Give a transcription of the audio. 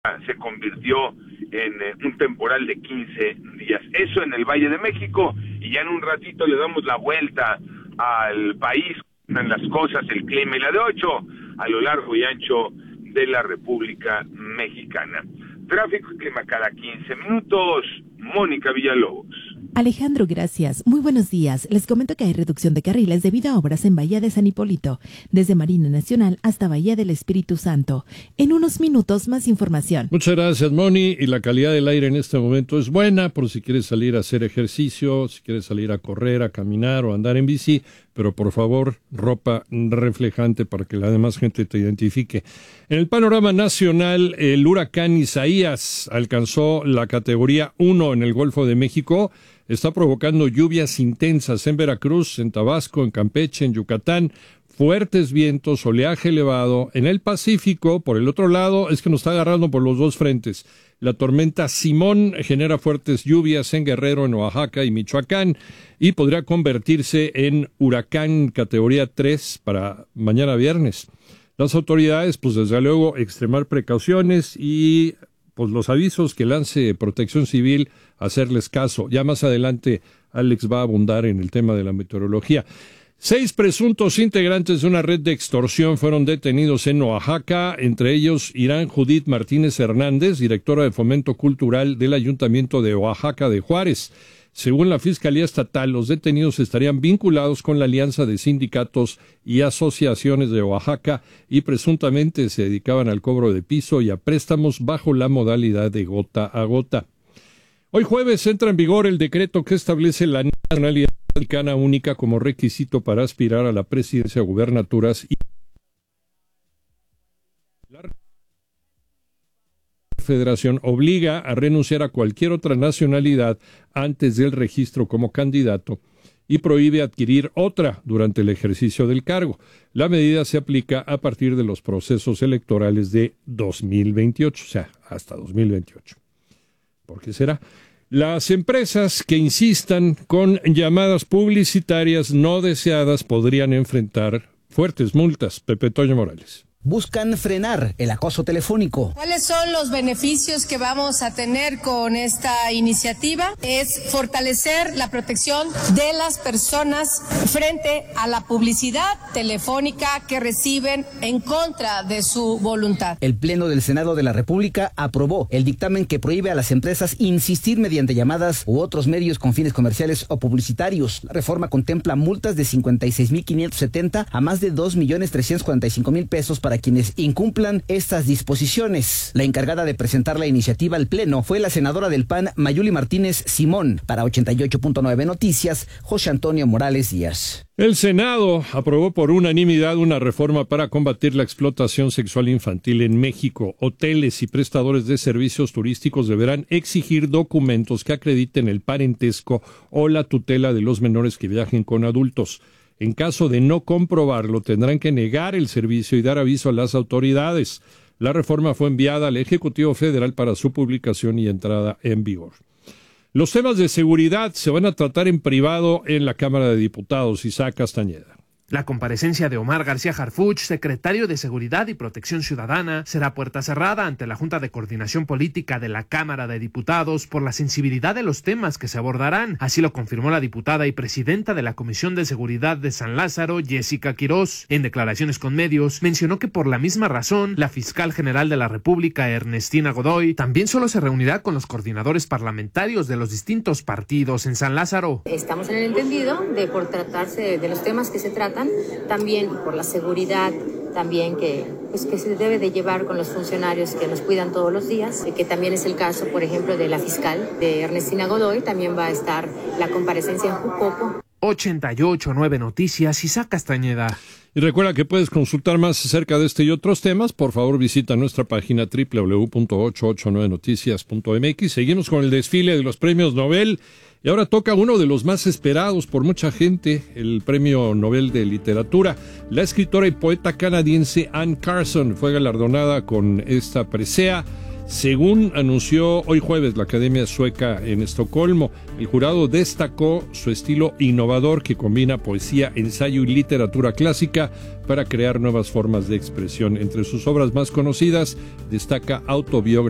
se convirtió en un temporal de 15 días. Eso en el Valle de México, y ya en un ratito le damos la vuelta al país, en las cosas, el clima y la de 8 a lo largo y ancho de la República Mexicana. Tráfico y clima cada 15 minutos. Mónica Villalobos. Alejandro, gracias. Muy buenos días. Les comento que hay reducción de carriles debido a obras en Bahía de San Hipólito, desde Marina Nacional hasta Bahía del Espíritu Santo. En unos minutos, más información. Muchas gracias, Moni. Y la calidad del aire en este momento es buena, por si quieres salir a hacer ejercicio, si quieres salir a correr, a caminar o andar en bici, pero por favor, ropa reflejante para que la demás gente te identifique. En el panorama nacional, el huracán Isaías alcanzó la categoría 1 en el Golfo de México. Está provocando lluvias intensas en Veracruz, en Tabasco, en Campeche, en Yucatán, fuertes vientos, oleaje elevado. En el Pacífico, por el otro lado, es que nos está agarrando por los dos frentes. La tormenta Simón genera fuertes lluvias en Guerrero, en Oaxaca y Michoacán, y podría convertirse en huracán categoría 3 para mañana viernes. Las autoridades, pues desde luego, extremar precauciones y pues los avisos que lance Protección Civil, hacerles caso. Ya más adelante Alex va a abundar en el tema de la meteorología. 6 presuntos integrantes de una red de extorsión fueron detenidos en Oaxaca, entre ellos Irán Judith Martínez Hernández, directora de Fomento Cultural del Ayuntamiento de Oaxaca de Juárez. Según la Fiscalía Estatal, los detenidos estarían vinculados con la Alianza de Sindicatos y Asociaciones de Oaxaca y presuntamente se dedicaban al cobro de piso y a préstamos bajo la modalidad de gota a gota. Hoy jueves entra en vigor el decreto que establece la nacionalidad mexicana única como requisito para aspirar a la presidencia, gubernaturas y la Federación obliga a renunciar a cualquier otra nacionalidad antes del registro como candidato y prohíbe adquirir otra durante el ejercicio del cargo. La medida se aplica a partir de los procesos electorales de 2028, o sea, hasta 2028. ¿Por qué será? Las empresas que insistan con llamadas publicitarias no deseadas podrían enfrentar fuertes multas. Pepe Toño Morales. Buscan frenar el acoso telefónico. ¿Cuáles son los beneficios que vamos a tener con esta iniciativa? Es fortalecer la protección de las personas frente a la publicidad telefónica que reciben en contra de su voluntad. El Pleno del Senado de la República aprobó el dictamen que prohíbe a las empresas insistir mediante llamadas u otros medios con fines comerciales o publicitarios. La reforma contempla multas de 56,570 a más de 2,345,000 pesos para quienes incumplan estas disposiciones. La encargada de presentar la iniciativa al Pleno fue la senadora del PAN, Mayuli Martínez Simón. Para 88.9 Noticias, José Antonio Morales Díaz. El Senado aprobó por unanimidad una reforma para combatir la explotación sexual infantil en México. Hoteles y prestadores de servicios turísticos deberán exigir documentos que acrediten el parentesco o la tutela de los menores que viajen con adultos. En caso de no comprobarlo, tendrán que negar el servicio y dar aviso a las autoridades. La reforma fue enviada al Ejecutivo Federal para su publicación y entrada en vigor. Los temas de seguridad se van a tratar en privado en la Cámara de Diputados. Isaac Castañeda. La comparecencia de Omar García Harfuch, secretario de Seguridad y Protección Ciudadana, será a puerta cerrada ante la Junta de Coordinación Política de la Cámara de Diputados por la sensibilidad de los temas que se abordarán. Así lo confirmó la diputada y presidenta de la Comisión de Seguridad de San Lázaro, Jessica Quirós. En declaraciones con medios, mencionó que por la misma razón, la fiscal general de la República, Ernestina Godoy, también solo se reunirá con los coordinadores parlamentarios de los distintos partidos en San Lázaro. Estamos en el entendido de por tratarse de los temas que se tratan, también por la seguridad también que se debe de llevar con los funcionarios que nos cuidan todos los días, que también es el caso, por ejemplo, de la fiscal de Ernestina Godoy. También va a estar la comparecencia en Jucopo. 88.9 Noticias, Isaac Castañeda. Y recuerda que puedes consultar más acerca de este y otros temas. Por favor, visita nuestra página www.889noticias.mx. Seguimos con el desfile de los premios Nobel. Y ahora toca uno de los más esperados por mucha gente, el Premio Nobel de Literatura. La escritora y poeta canadiense Anne Carson fue galardonada con esta presea, según anunció hoy jueves la Academia Sueca en Estocolmo. El jurado destacó su estilo innovador que combina poesía, ensayo y literatura clásica para crear nuevas formas de expresión. Entre sus obras más conocidas destaca Autobiografía